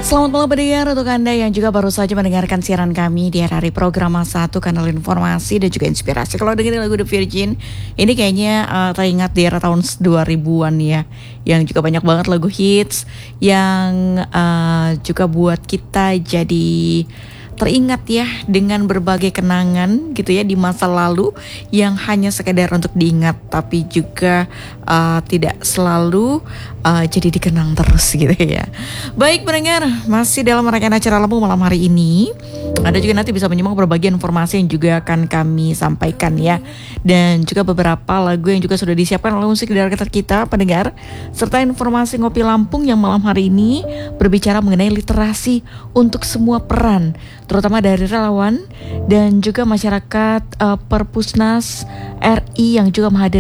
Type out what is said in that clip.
Selamat malam pendengar, untuk Anda yang juga baru saja mendengarkan siaran kami di hari program Satu Kanal Informasi dan juga Inspirasi. Kalau dengerin lagu The Virgin, ini kayaknya teringat di era tahun 2000-an ya, yang juga banyak banget lagu hits yang juga buat kita jadi teringat ya dengan berbagai kenangan gitu ya di masa lalu yang hanya sekedar untuk diingat tapi juga tidak selalu jadi dikenang terus gitu ya. Baik pendengar, masih dalam rangkaian acara Lampung malam hari ini. Anda juga nanti bisa menyimak berbagai informasi yang juga akan kami sampaikan ya. Dan juga beberapa lagu yang juga sudah disiapkan oleh musik dari kita pendengar. Serta informasi Ngopi Lampung yang malam hari ini berbicara mengenai literasi untuk semua peran, terutama dari relawan dan juga masyarakat Perpusnas RI yang juga